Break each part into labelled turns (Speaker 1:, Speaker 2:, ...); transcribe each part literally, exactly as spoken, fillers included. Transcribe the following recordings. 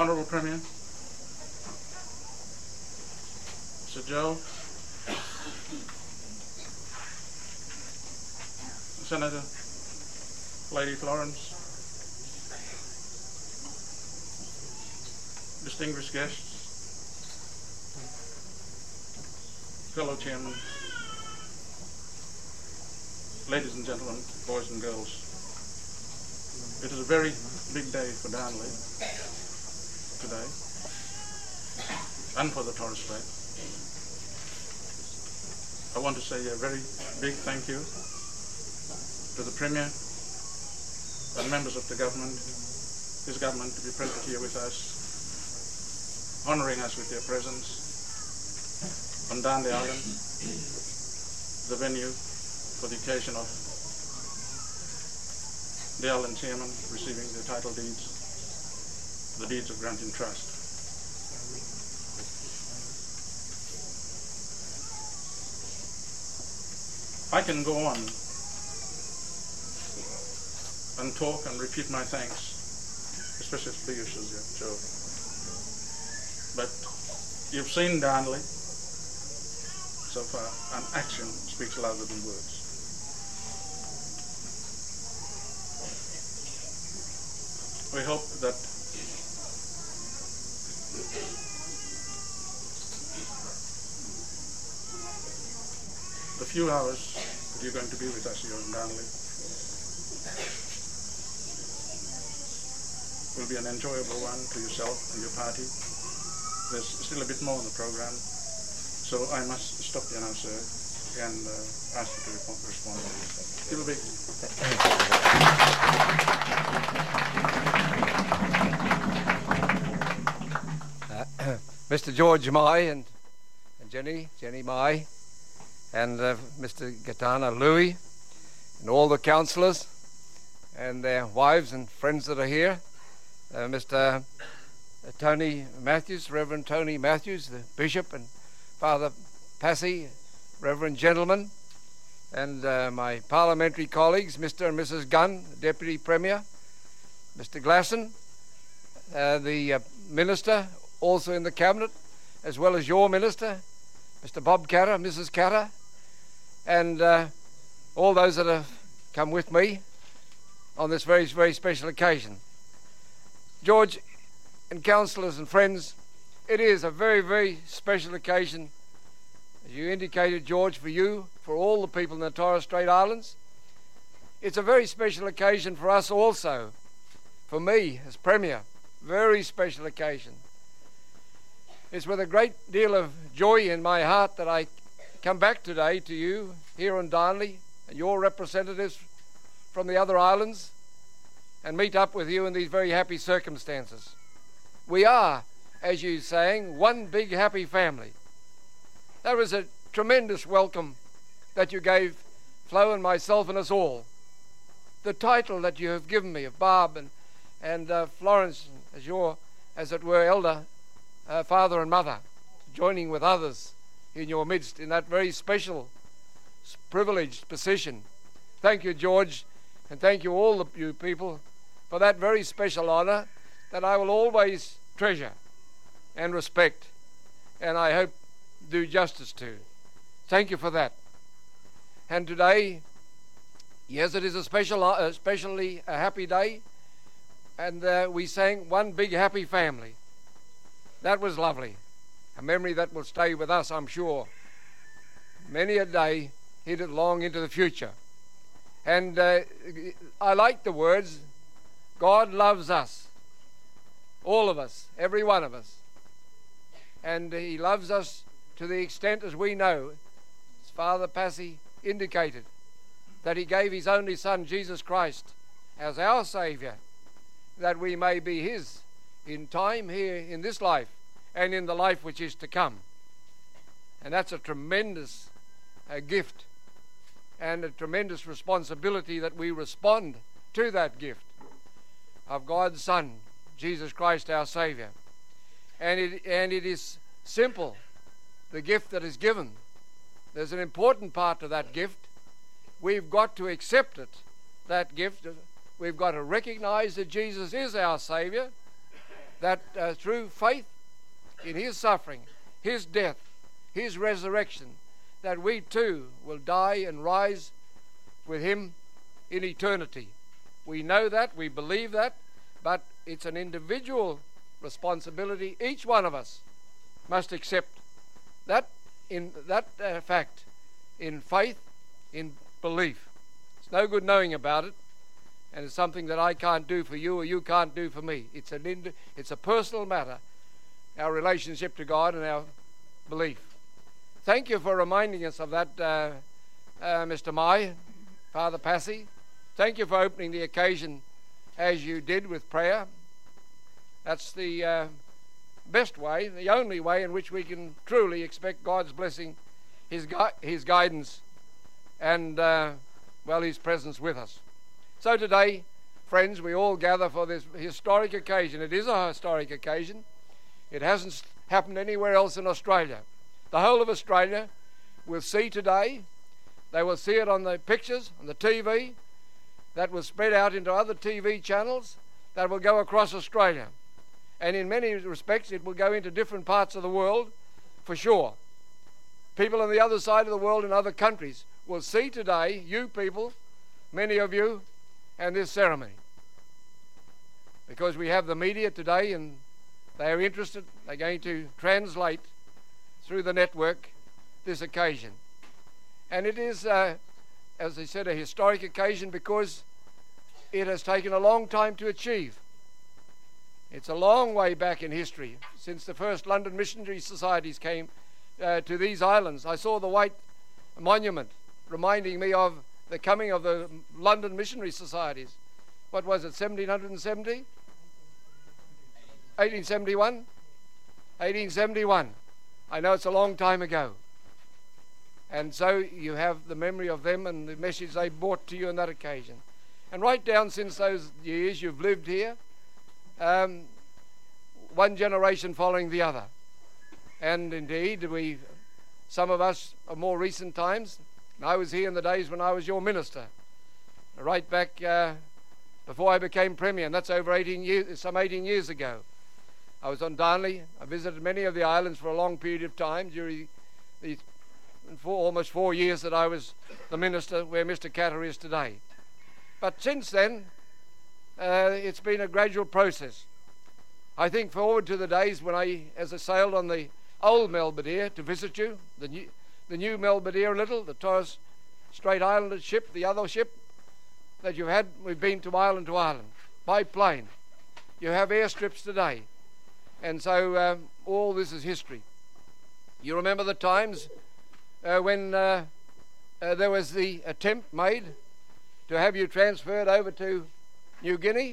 Speaker 1: Honourable Premier, Sir Joe, Senator Lady Florence, distinguished guests, fellow chairmen, ladies and gentlemen, boys and girls. It is a very big day for Darnley today and for the Torres Strait. I want to say a very big thank you to the Premier and members of the government, his government, to be present here with us, honouring us with their presence on Darnley Island, the venue for the occasion of the island chairman receiving the title deeds, the deeds of granting trust. I can go on and talk and repeat my thanks, especially to you, Joe. But you've seen Darnley so far, and action speaks louder than words. We hope that the few hours that you're going to be with us here in Darnley will be an enjoyable one to yourself and your party. There's still a bit more on the program, so I must stop you now, sir, and uh, ask you to respond. Give a big.
Speaker 2: Uh, Mister George Mai and, and Jenny, Jenny Mai, and uh, Mister Gatana Louis, and all the councillors and their wives and friends that are here, uh, Mister Tony Matthews, Reverend Tony Matthews, the Bishop, and Father Passy, Reverend gentlemen, and uh, my parliamentary colleagues, Mister and Missus Gunn, Deputy Premier, Mister Glasson, uh, the uh, Minister, also in the Cabinet, as well as your Minister, Mister Bob Carter, Missus Carter, and uh, all those that have come with me on this very, very special occasion. George and councillors and friends, it is a very, very special occasion, as you indicated, George, for you, for all the people in the Torres Strait Islands. It's a very special occasion for us also, for me as Premier, very special occasion. It's with a great deal of joy in my heart that I come back today to you here in Darnley and your representatives from the other islands and meet up with you in these very happy circumstances. We are, as you're saying, one big happy family. That was a tremendous welcome that you gave Flo and myself and us all. The title that you have given me of Barb and, and uh, Florence as your, as it were, elder, uh, father and mother, joining with others in your midst in that very special, privileged position. Thank you, George, and thank you all of you people for that very special honour that I will always treasure and respect, and I hope do justice to. Thank you for that. And today, yes, it is a special, uh, especially a happy day, and uh, we sang One Big Happy Family. That was lovely, a memory that will stay with us, I'm sure, many a day, headed long into the future. And uh, I like the words, God loves us, all of us, every one of us. And he loves us to the extent, as we know, as Father Passy indicated, that he gave his only Son, Jesus Christ, as our Saviour, that we may be his in time here in this life and in the life which is to come. And that's a tremendous uh, gift and a tremendous responsibility that we respond to that gift of God's Son, Jesus Christ, our Saviour. And it, and it is simple, the gift that is given. There's an important part to that gift. We've got to accept it, that gift. We've got to recognize that Jesus is our Saviour, that uh, through faith in his suffering, his death, his resurrection, that we too will die and rise with him in eternity. We know that, we believe that, but it's an individual responsibility. Each one of us must accept that in that uh, fact, in faith, in belief. It's no good knowing about it, and it's something that I can't do for you or you can't do for me. It's an ind- it's a personal matter, our relationship to God and our belief. Thank you for reminding us of that, uh, uh, Mister Mai, Father Passy. Thank you for opening the occasion as you did with prayer. That's the uh, best way, the only way in which we can truly expect God's blessing, his, gui- his guidance, and, uh, well, his presence with us. So today, friends, we all gather for this historic occasion. It is a historic occasion. It hasn't happened anywhere else in Australia. The whole of Australia will see today. They will see it on the pictures, on the T V. That will spread out into other T V channels that will go across Australia. And in many respects, it will go into different parts of the world, for sure. People on the other side of the world in other countries will see today, you people, many of you, and this ceremony. Because we have the media today and they are interested, they're going to translate through the network this occasion. And it is, uh, as I said, a historic occasion because it has taken a long time to achieve. It's a long way back in history, since the first London Missionary Societies came uh, to these islands. I saw the white monument reminding me of the coming of the London Missionary Societies. What was it, seventeen seventy? eighteen seventy-one? eighteen seventy-one. I know it's a long time ago. And so you have the memory of them and the message they brought to you on that occasion. And right down since those years you've lived here, um, one generation following the other. And indeed, we, some of us of more recent times, I was here in the days when I was your minister, right back uh, before I became Premier, and that's over eighteen years, some eighteen years ago. I was on Darnley. I visited many of the islands for a long period of time during the four, almost four years that I was the minister where Mister Catter is today. But since then, uh, it's been a gradual process. I think forward to the days when I, as I sailed on the old Belvedere to visit you, the new, the new Belvedere little, the Torres Strait Islander ship, the other ship that you had, we've been to island to island by plane. You have airstrips today. And so um, all this is history. You remember the times uh, when uh, uh, there was the attempt made to have you transferred over to New Guinea,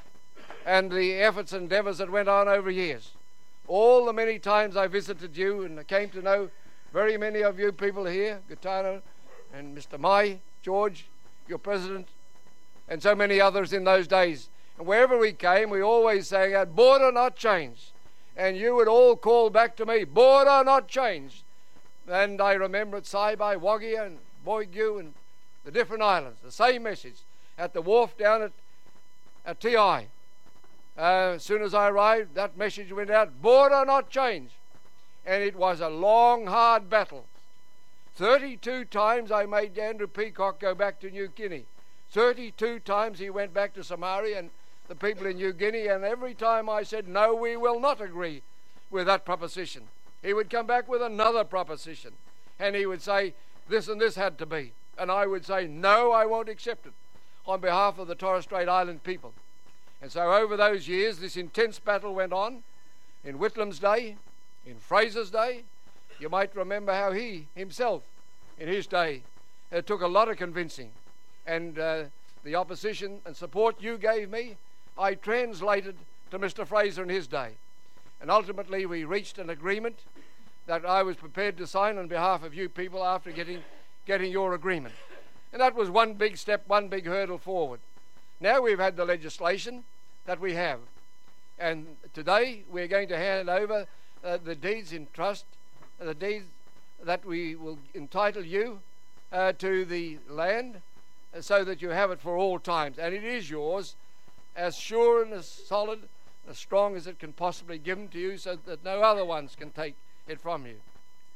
Speaker 2: and the efforts and endeavours that went on over years. All the many times I visited you and I came to know very many of you people here, Gaetano and Mister Mai, George, your president, and so many others in those days. And wherever we came, we always sang out, border not changed. And you would all call back to me, border not changed. And I remember at Saibai, Wagia and Boigu and the different islands, the same message. At the wharf down at, at T I, uh, as soon as I arrived, that message went out, border not changed. And it was a long, hard battle. thirty-two times I made Andrew Peacock go back to New Guinea. thirty-two times he went back to Somalia and the people in New Guinea, and every time I said, no, we will not agree with that proposition, he would come back with another proposition. And he would say, this and this had to be. And I would say, no, I won't accept it, on behalf of the Torres Strait Island people. And so over those years, this intense battle went on in Whitlam's day, in Fraser's day. You might remember how he himself, in his day, it took a lot of convincing. And uh, the opposition and support you gave me, I translated to Mister Fraser in his day. And ultimately we reached an agreement that I was prepared to sign on behalf of you people after getting, getting your agreement. And that was one big step, one big hurdle forward. Now we've had the legislation that we have. And today we're going to hand over uh, the deeds in trust, uh, the deeds that we will entitle you uh, to the land, uh, so that you have it for all times. And it is yours, as sure and as solid as strong as it can possibly give them to you, so that no other ones can take it from you.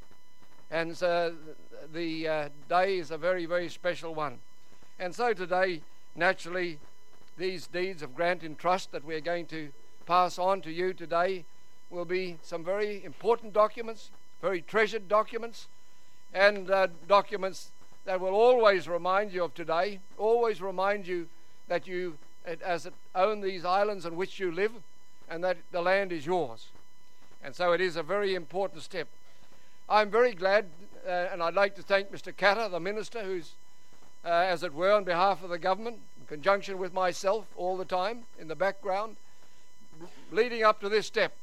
Speaker 2: And so the uh, day is a very, very special one. And so today, naturally, these deeds of grant in trust that we're going to pass on to you today will be some very important documents, very treasured documents, and uh, documents that will always remind you of today, always remind you that you, as it own these islands on which you live, and that the land is yours. And so it is a very important step. I'm very glad, uh, and I'd like to thank Mister Katter, the Minister, who's, uh, as it were, on behalf of the government, in conjunction with myself all the time, in the background, leading up to this step,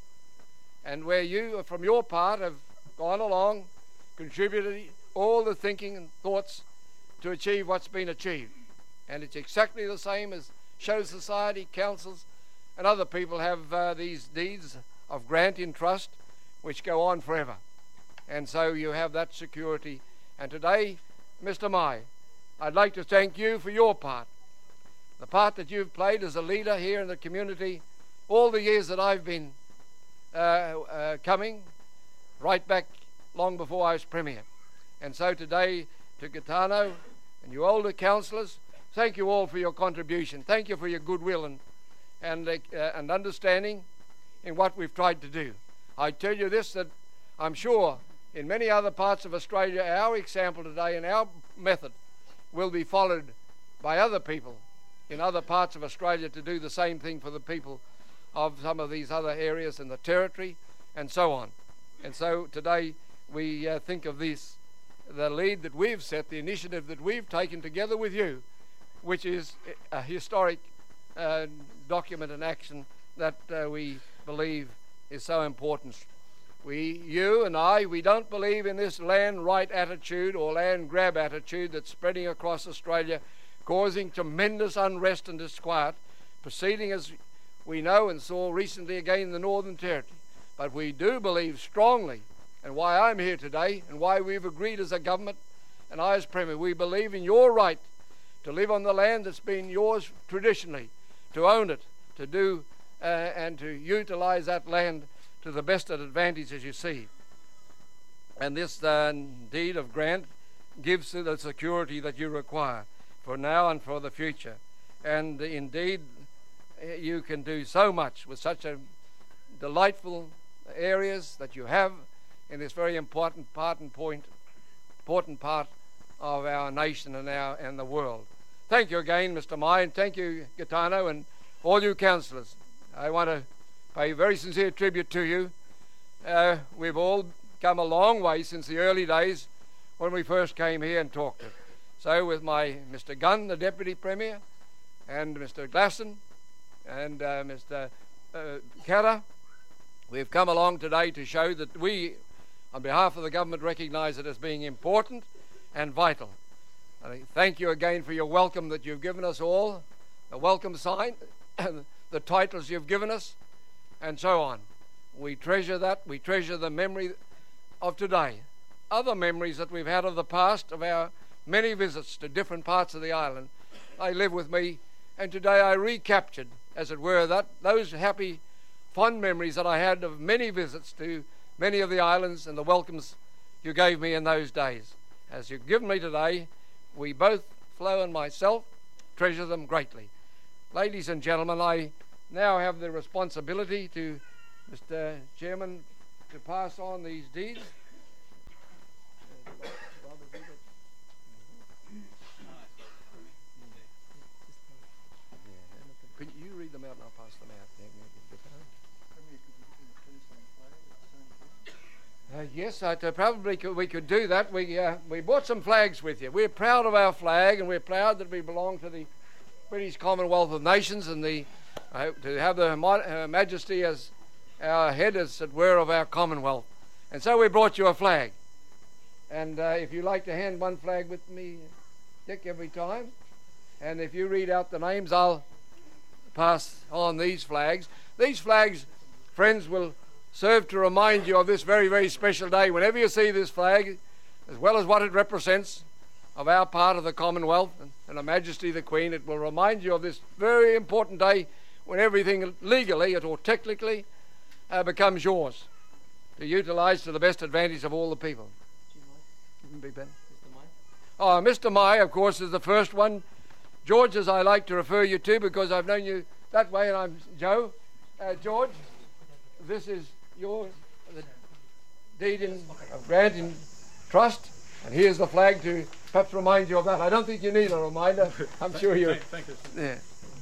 Speaker 2: and where you, from your part, have gone along, contributed all the thinking and thoughts to achieve what's been achieved. And it's exactly the same as Show Society, councils, and other people have uh, these deeds of grant in trust which go on forever. And so you have that security. And today, Mister Mai, I'd like to thank you for your part, the part that you've played as a leader here in the community all the years that I've been uh, uh, coming, right back long before I was Premier. And so today, to Gaetano and you older councillors, thank you all for your contribution. Thank you for your goodwill and, and, uh, and understanding in what we've tried to do. I tell you this, that I'm sure in many other parts of Australia, our example today and our method will be followed by other people in other parts of Australia to do the same thing for the people of some of these other areas in the territory and so on. And so today we uh, think of this, the lead that we've set, the initiative that we've taken together with you, which is a historic uh, document and action that uh, we believe is so important. We, you and I, we don't believe in this land right attitude or land grab attitude that's spreading across Australia, causing tremendous unrest and disquiet, proceeding as we know and saw recently again in the Northern Territory. But we do believe strongly, and why I'm here today, and why we've agreed as a government, and I as Premier, we believe in your right to live on the land that's been yours traditionally, to own it, to do uh, and to utilise that land to the best advantage as you see. And this uh, deed of grant gives you the security that you require for now and for the future. And indeed, you can do so much with such a delightful areas that you have in this very important part and point, important part of our nation and our and the world. Thank you again, Mister Mai, and thank you, Gaetano, and all you councillors. I want to pay very sincere tribute to you. Uh, we've all come a long way since the early days when we first came here and talked it. So with my Mister Gunn, the Deputy Premier, and Mister Glasson, and uh, Mister Uh, Katter, we've come along today to show that we, on behalf of the government, recognise it as being important and vital. I thank you again for your welcome that you've given us all, the welcome sign, and the titles you've given us, and so on. We treasure that. We treasure the memory of today, other memories that we've had of the past, of our many visits to different parts of the island. They live with me, and today I recaptured, as it were, that those happy, fond memories that I had of many visits to many of the islands and the welcomes you gave me in those days. As you've given me today, we both, Flo and myself, treasure them greatly. Ladies and gentlemen, I now have the responsibility to, Mister Chairman, to pass on these deeds. Could you read them out and I'll pass them out? Uh, yes, I uh, probably could, we could do that. We uh, we brought some flags with you. We're proud of our flag, and we're proud that we belong to the British Commonwealth of Nations, and the uh, to have the Her Majesty as our head, as it were, of our Commonwealth. And so we brought you a flag. And uh, if you like to hand one flag with me, Dick, every time, and if you read out the names, I'll pass on these flags. These flags, friends, will serve to remind you of this very, very special day. Whenever you see this flag, as well as what it represents of our part of the Commonwealth and, and Her Majesty the Queen, it will remind you of this very important day when everything legally or technically uh, becomes yours to utilise to the best advantage of all the people. Mister Mai? Oh, Mister Mai, of course, is the first one. George, as I like to refer you to, because I've known you that way, and I'm Joe. Uh, George, this is your the deed in, of grant in trust, and here's the flag to perhaps remind you of that. I don't think you need a reminder. I'm sure you.
Speaker 1: Thank, thank you.
Speaker 2: Yeah.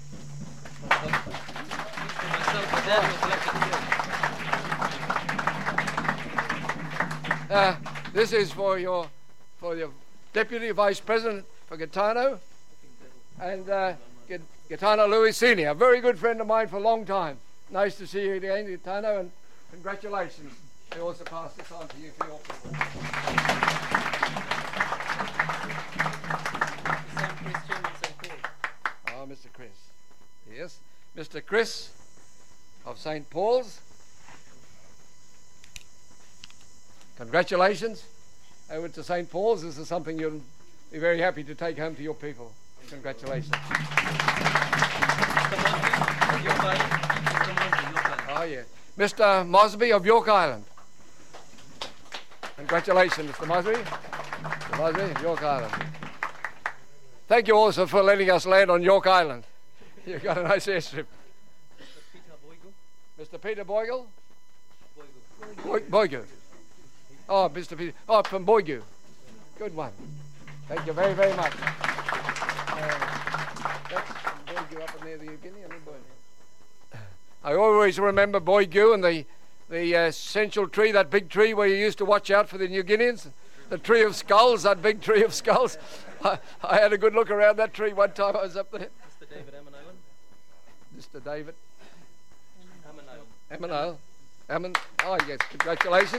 Speaker 2: Uh, this is for your for your Deputy Vice President for Gaetano, and uh, Gaetano Louis Senior, a very good friend of mine for a long time. Nice to see you again, Gaetano, and congratulations. I also pass this on to you for your people. Oh, Mister Chris. Yes. Mister Chris of Saint Paul's. Congratulations. Over to Saint Paul's. This is something you'll be very happy to take home to your people. Congratulations. Oh, yeah. Mister Mosby of York Island. Congratulations, Mister Mosby. Mister Mosby of York Island. Thank you also for letting us land on York Island. You've got a nice airstrip. Mister Peter Boyle? Boygu. Boygu. Oh, Mister Peter. Oh, from Boygu. Good one. Thank you very, very much. Uh, that's Boygu up in there, the New Guinea. I always remember Boygu and the the uh, central tree, that big tree where you used to watch out for the New Guineans. The tree of skulls, that big tree of skulls. I, I had a good look around that tree one time I was up there.
Speaker 3: Mister David Amanail.
Speaker 2: Mister David
Speaker 3: Amanail.
Speaker 2: Amanail. Aman. Oh, yes. Congratulations.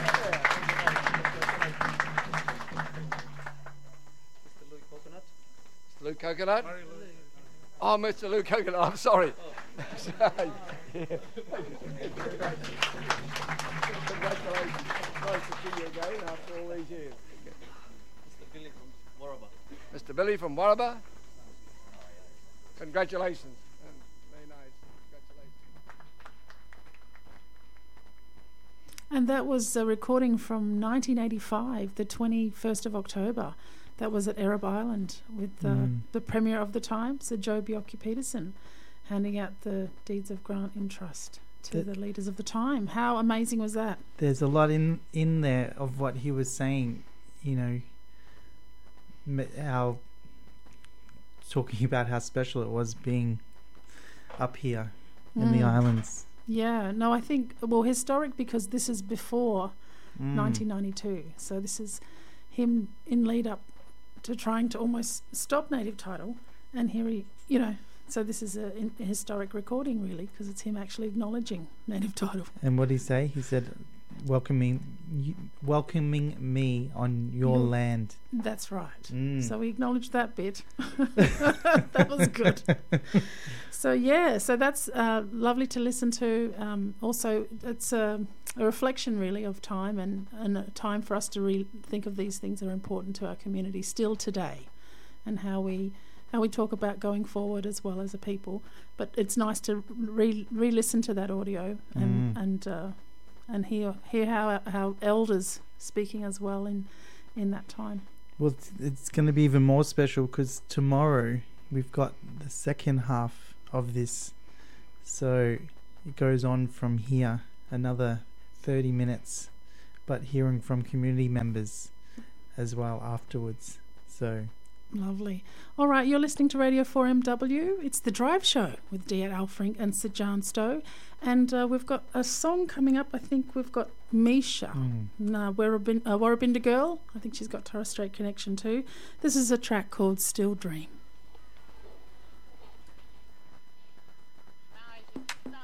Speaker 3: Mister Louis Coconut.
Speaker 2: Mister Lou Coconut. Oh, Mister Lou Coconut. I'm sorry.
Speaker 3: Oh.
Speaker 2: Sorry. Yeah. Congratulations. Nice to see you again after all these years.
Speaker 3: Mister Billy from Warraba.
Speaker 2: Mister Billy from Warraba. Congratulations. Very nice. Congratulations.
Speaker 4: And that was a recording from nineteen eighty-five, the twenty-first of October. That was at Errab Island with uh, mm. the Premier of the time, Sir Joe Bjelke-Petersen, handing out the deeds of grant in trust to the, the leaders of the time. How amazing was that?
Speaker 5: There's a lot in, in there of what he was saying, you know, how talking about how special it was being up here in mm. the islands.
Speaker 4: Yeah, no, I think, well, historic because this is before mm. nineteen ninety-two. So this is him in lead up to trying to almost stop native title. And here he, you know, so this is a, a historic recording really because it's him actually acknowledging native title.
Speaker 5: And what did he say? He said, welcoming you, welcoming me on your mm. land.
Speaker 4: That's right.
Speaker 5: Mm.
Speaker 4: So we acknowledged that bit. That was good. So yeah, so that's uh, lovely to listen to. Um, also, it's a, a reflection really of time and, and a time for us to re- think of these things that are important to our community still today, and how we how we talk about going forward as well as a people. But it's nice to re re-listen to that audio and mm. and uh, and hear hear how how elders speaking as well in in that time.
Speaker 5: Well, it's, it's going to be even more special because tomorrow we've got the second half of this, so it goes on from here another thirty minutes, but hearing from community members as well afterwards. So
Speaker 4: lovely. All right, you're listening to Radio four M W. It's The Drive Show with Diet Alfrink and Sir John Stowe, and uh, we've got a song coming up. I think we've got Misha, mm. nah, Warrabinda, uh, Warrabinda Girl. I think she's got Torres Strait connection too. This is a track called Still Dream.